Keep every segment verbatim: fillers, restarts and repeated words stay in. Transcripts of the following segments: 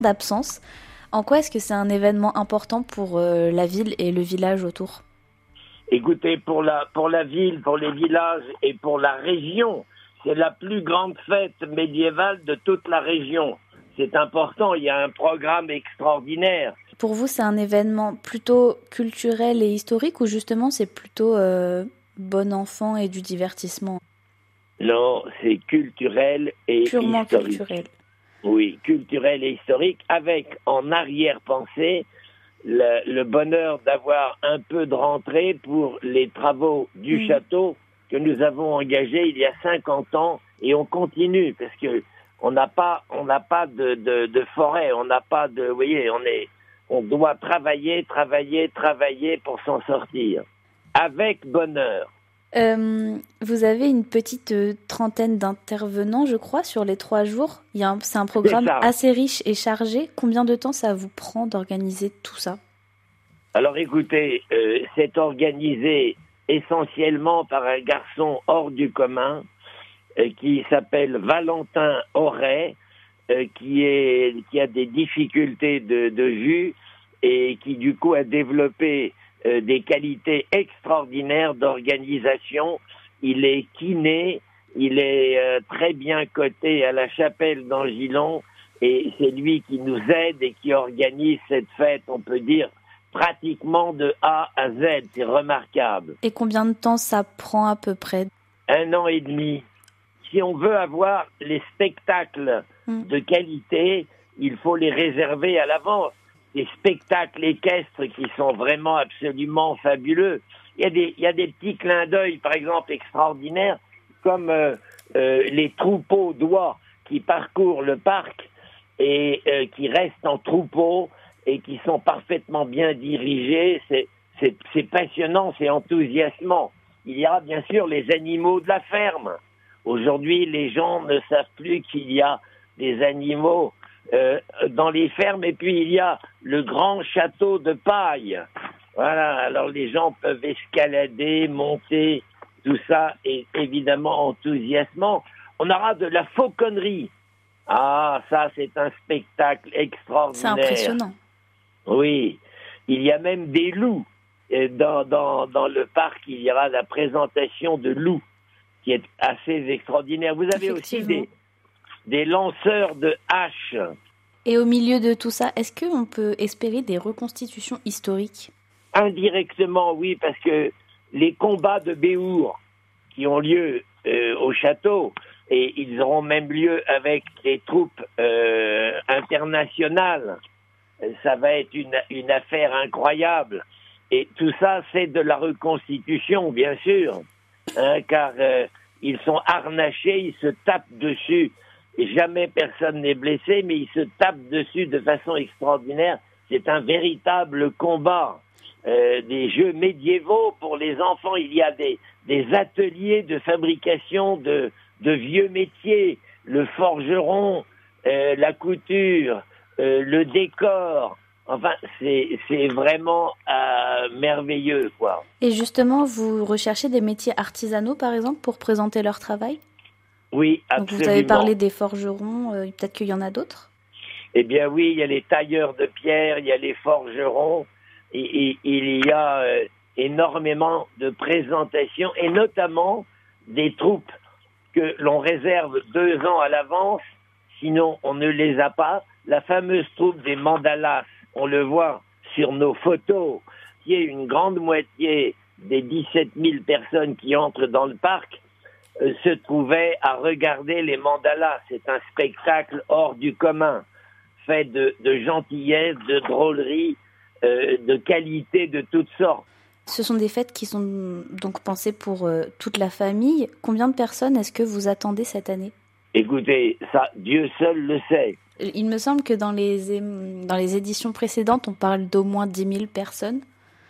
d'absence. En quoi est-ce que c'est un événement important pour euh, la ville et le village autour ? Écoutez, pour la, pour la ville, pour les villages et pour la région, c'est la plus grande fête médiévale de toute la région. C'est important, il y a un programme extraordinaire. Pour vous, c'est un événement plutôt culturel et historique ou justement c'est plutôt euh, bon enfant et du divertissement ? Non, c'est culturel et Purement historique. culturel. Oui, culturel et historique, avec en arrière-pensée le, le bonheur d'avoir un peu de rentrée pour les travaux du mmh. château que nous avons engagés il y a cinquante ans et on continue parce que on n'a pas, on n'a pas de, de, de forêt, on n'a pas de, vous voyez, on est, on doit travailler, travailler, travailler pour s'en sortir avec bonheur. Euh, vous avez une petite euh, trentaine d'intervenants, je crois, sur les trois jours. Il y a un, c'est un programme c'est assez riche et chargé. Combien de temps ça vous prend d'organiser tout ça ? Alors écoutez, euh, c'est organisé essentiellement par un garçon hors du commun euh, qui s'appelle Valentin Auret, euh, qui, est, qui a des difficultés de, de vue et qui du coup a développé Euh, des qualités extraordinaires d'organisation. Il est kiné, il est euh, très bien coté à la chapelle d'Angilon et c'est lui qui nous aide et qui organise cette fête, on peut dire, pratiquement de A à Z. C'est remarquable. Et combien de temps ça prend à peu près ? Un an et demi. Si on veut avoir les spectacles mmh. de qualité, il faut les réserver à l'avance. Des spectacles équestres qui sont vraiment absolument fabuleux. Il y a des, il y a des petits clins d'œil, par exemple, extraordinaires, comme euh, euh, les troupeaux d'oies qui parcourent le parc et euh, qui restent en troupeau et qui sont parfaitement bien dirigés. C'est, c'est, c'est passionnant, c'est enthousiasmant. Il y a bien sûr les animaux de la ferme. Aujourd'hui, les gens ne savent plus qu'il y a des animaux Euh, dans les fermes, et puis il y a le grand château de paille. Voilà, alors les gens peuvent escalader, monter, tout ça est évidemment enthousiasmant. On aura de la fauconnerie. Ah, ça c'est un spectacle extraordinaire. C'est impressionnant. Oui, il y a même des loups. Et dans, dans, dans le parc, il y aura la présentation de loups, qui est assez extraordinaire. Vous avez aussi des des lanceurs de haches. Et au milieu de tout ça, est-ce qu'on peut espérer des reconstitutions historiques ? Indirectement, oui, parce que les combats de Béhour qui ont lieu euh, au château, et ils auront même lieu avec les troupes euh, internationales, ça va être une, une affaire incroyable. Et tout ça, c'est de la reconstitution, bien sûr, hein, car euh, ils sont harnachés, ils se tapent dessus. Et jamais personne n'est blessé, mais ils se tapent dessus de façon extraordinaire. C'est un véritable combat. Euh, des jeux médiévaux pour les enfants. Il y a des, des ateliers de fabrication de, de vieux métiers, le forgeron, euh, la couture, euh, le décor. Enfin, c'est, c'est vraiment euh, merveilleux, quoi. Et justement, vous recherchez des métiers artisanaux, par exemple, pour présenter leur travail ? Oui, absolument. Donc vous avez parlé des forgerons, euh, peut-être qu'il y en a d'autres ? Eh bien oui, il y a les tailleurs de pierre, il y a les forgerons, et, et il y a euh, énormément de présentations, et notamment des troupes que l'on réserve deux ans à l'avance, sinon on ne les a pas. La fameuse troupe des mandalas, on le voit sur nos photos, qui est une grande moitié des dix-sept mille personnes qui entrent dans le parc, se trouvait à regarder les mandalas. C'est un spectacle hors du commun, fait de, de gentillesse, de drôlerie, euh, de qualité de toutes sortes. Ce sont des fêtes qui sont donc pensées pour euh, toute la famille. Combien de personnes est-ce que vous attendez cette année ? Écoutez, ça, Dieu seul le sait. Il me semble que dans les, é- dans les éditions précédentes, on parle d'au moins dix mille personnes.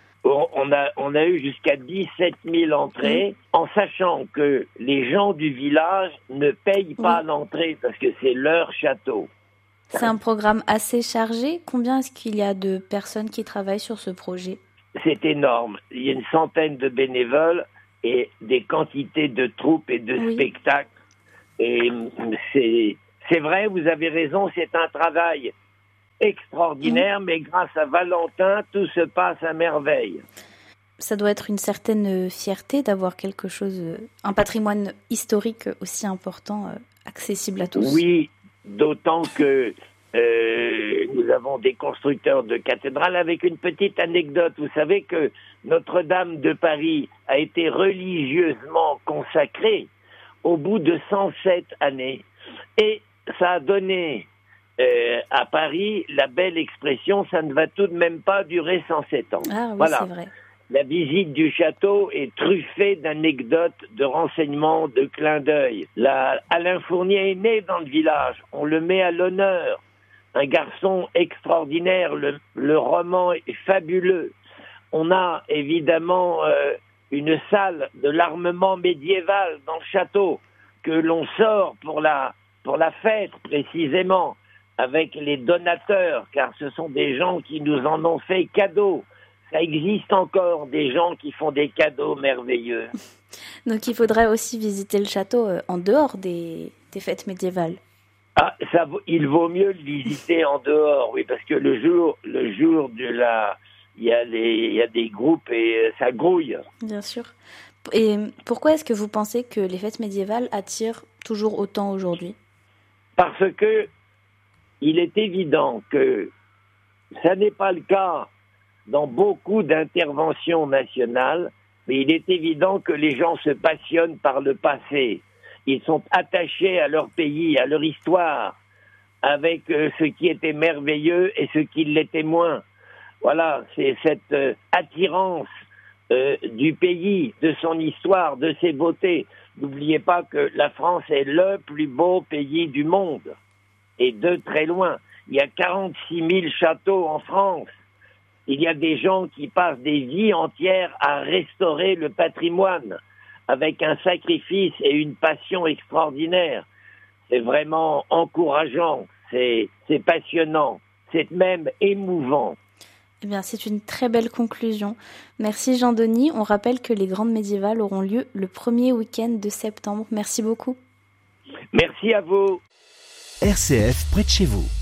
On a, on a eu jusqu'à dix-sept mille entrées, mmh. en sachant que les gens du village ne payent pas oui. l'entrée parce que c'est leur château. C'est un programme assez chargé. Combien est-ce qu'il y a de personnes qui travaillent sur ce projet ? C'est énorme. Il y a une centaine de bénévoles et des quantités de troupes et de oui. spectacles. Et c'est, c'est vrai, vous avez raison, c'est un travail extraordinaire, mmh. mais grâce à Valentin, tout se passe à merveille. Ça doit être une certaine fierté d'avoir quelque chose, un patrimoine historique aussi important, accessible à tous. Oui, d'autant que euh, nous avons des constructeurs de cathédrales avec une petite anecdote. Vous savez que Notre-Dame de Paris a été religieusement consacrée au bout de cent sept années. Et ça a donné euh, à Paris la belle expression « ça ne va tout de même pas durer cent sept ans ». Ah oui, voilà. C'est vrai. La visite du château est truffée d'anecdotes, de renseignements, de clins d'œil. La... Alain Fournier est né dans le village, on le met à l'honneur. Un garçon extraordinaire, le, le roman est fabuleux. On a évidemment euh, une salle de l'armement médiéval dans le château que l'on sort pour la, pour la fête précisément avec les donateurs, car ce sont des gens qui nous en ont fait cadeau. Ça existe encore des gens qui font des cadeaux merveilleux. Donc il faudrait aussi visiter le château en dehors des, des fêtes médiévales. Ah, ça, il vaut mieux le visiter en dehors, oui, parce que le jour, le jour de la, il y a les, il y a des groupes et ça grouille. Bien sûr. Et pourquoi est-ce que vous pensez que les fêtes médiévales attirent toujours autant aujourd'hui ? Parce que il est évident que ça n'est pas le cas dans beaucoup d'interventions nationales, mais il est évident que les gens se passionnent par le passé. Ils sont attachés à leur pays, à leur histoire, avec euh, ce qui était merveilleux et ce qui l'était moins. Voilà, c'est cette euh, attirance euh, du pays, de son histoire, de ses beautés. N'oubliez pas que la France est le plus beau pays du monde, et de très loin. Il y a quarante-six mille châteaux en France. Il y a des gens qui passent des vies entières à restaurer le patrimoine avec un sacrifice et une passion extraordinaire. C'est vraiment encourageant, c'est, c'est passionnant, c'est même émouvant. Eh bien, c'est une très belle conclusion. Merci Jean-Denis. On rappelle que les Grandes médiévales auront lieu le premier week-end de septembre. Merci beaucoup. Merci à vous. R C F près de chez vous.